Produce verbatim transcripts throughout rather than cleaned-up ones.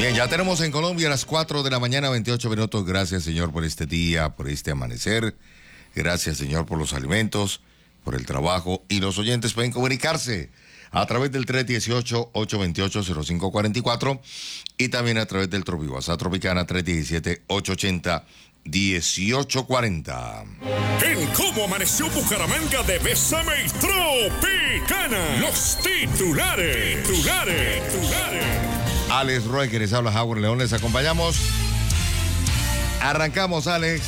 Bien, ya tenemos en Colombia a las cuatro de la mañana, veintiocho minutos. Gracias, Señor, por este día, por este amanecer. Gracias, Señor, por los alimentos, por el trabajo. Y los oyentes pueden comunicarse a través del tres uno ocho, ocho dos ocho, cero cinco cuatro cuatro y también a través del Tropi WhatsApp Tropicana tres uno siete, ocho ocho cero, uno ocho cuatro cero. En Cómo Amaneció Bucaramanga de Bésame y Tropicana. Los titulares. Titulares. Titulares. Alex Roy, que les habla Howard León, les acompañamos. Arrancamos, Alex.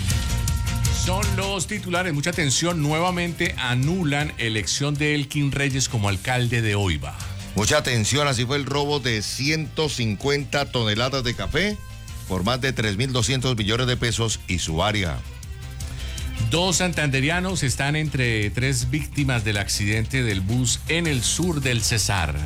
Son los titulares, mucha atención, nuevamente anulan elección de Elkin Reyes como alcalde de Oiva. Mucha atención, así fue el robo de ciento cincuenta toneladas de café por más de tres mil doscientos millones de pesos y su área. Dos santanderianos están entre tres víctimas del accidente del bus en el sur del Cesar.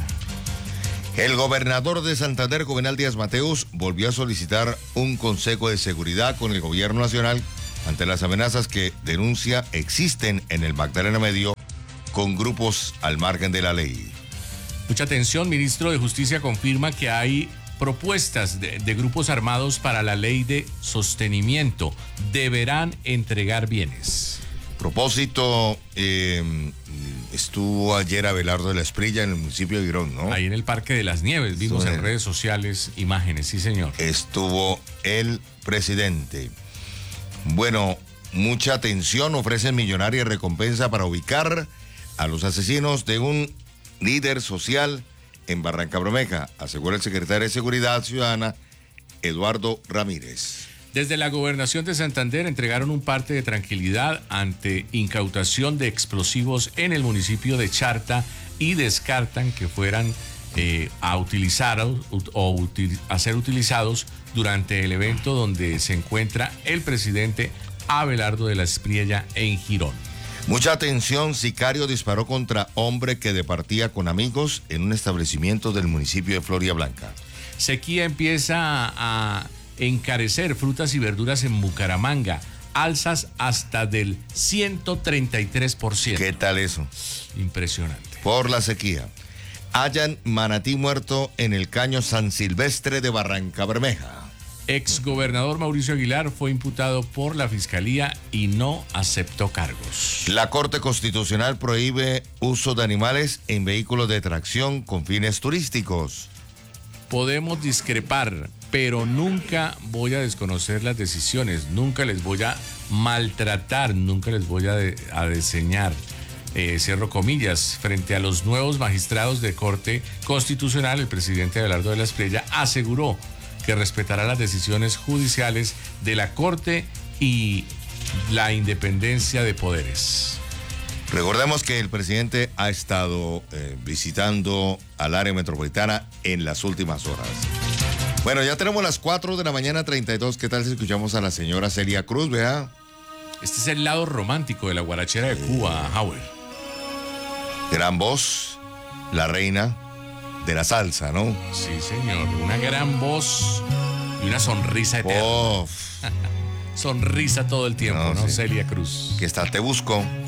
El gobernador de Santander, Juvenal Díaz Mateus, volvió a solicitar un consejo de seguridad con el gobierno nacional ante las amenazas que denuncia existen en el Magdalena Medio con grupos al margen de la ley. Mucha atención, ministro de Justicia confirma que hay propuestas de, de grupos armados para la ley de sostenimiento. Deberán entregar bienes. Propósito, eh, estuvo ayer Abelardo de la Esprilla en el municipio de Girón, ¿no? Ahí en el Parque de las Nieves, vimos en redes sociales imágenes, sí señor. Estuvo el presidente. Bueno, mucha atención, ofrecen millonaria recompensa para ubicar a los asesinos de un líder social en Barrancabermeja, asegura el secretario de Seguridad Ciudadana, Eduardo Ramírez. Desde la gobernación de Santander entregaron un parte de tranquilidad ante incautación de explosivos en el municipio de Charta y descartan que fueran eh, a utilizar o util, a ser utilizados durante el evento donde se encuentra el presidente Abelardo de la Espriella en Girón. Mucha atención, sicario disparó contra hombre que departía con amigos en un establecimiento del municipio de Floria Blanca. Sequía empieza a encarecer frutas y verduras en Bucaramanga, alzas hasta del ciento treinta y tres por ciento. ¿Qué tal eso? Impresionante. Por la sequía. Hallan manatí muerto en el caño San Silvestre de Barrancabermeja. Exgobernador Mauricio Aguilar fue imputado por la Fiscalía y no aceptó cargos. La Corte Constitucional prohíbe uso de animales en vehículos de tracción con fines turísticos. Podemos discrepar, pero nunca voy a desconocer las decisiones, nunca les voy a maltratar, nunca les voy a, de, a diseñar, eh, cierro comillas, frente a los nuevos magistrados de Corte Constitucional. El presidente Abelardo de la Espriella aseguró que respetará las decisiones judiciales de la Corte y la independencia de poderes. Recordemos que el presidente ha estado eh, visitando al área metropolitana en las últimas horas. Bueno, ya tenemos las cuatro de la mañana, treinta y dos. ¿Qué tal si escuchamos a la señora Celia Cruz, vea? Este es el lado romántico de la guarachera de Cuba, Howard. Gran voz, la reina de la salsa, ¿no? Sí, señor. Una gran voz y una sonrisa eterna. Oh. Sonrisa todo el tiempo, ¿no? ¿no? Sí. Celia Cruz. Que está, te busco.